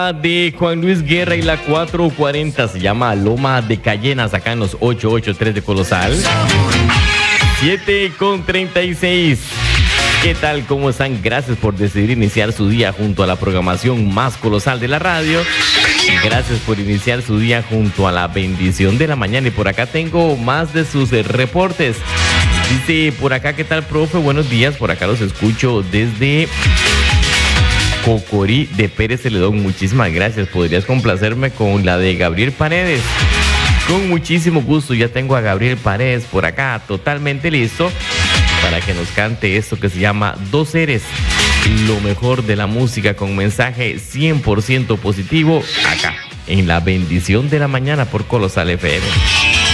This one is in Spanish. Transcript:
De Juan Luis Guerra y la 440 se llama Loma de Cayenas, acá en los 883 de Colosal. 7:36. ¿Qué tal? ¿Cómo están? Gracias por decidir iniciar su día junto a la programación más colosal de la radio. Gracias por iniciar su día junto a la bendición de la mañana. Y por acá tengo más de sus reportes. Dice por acá, ¿qué tal, profe? Buenos días. Por acá los escucho desde Cocorí de Pérez Celedón. Muchísimas gracias. ¿Podrías complacerme con la de Gabriel Paredes? Con muchísimo gusto. Ya tengo a Gabriel Paredes por acá totalmente listo para que nos cante esto que se llama Dos Seres, lo mejor de la música con mensaje 100% positivo acá en la bendición de la mañana por Colosal FM.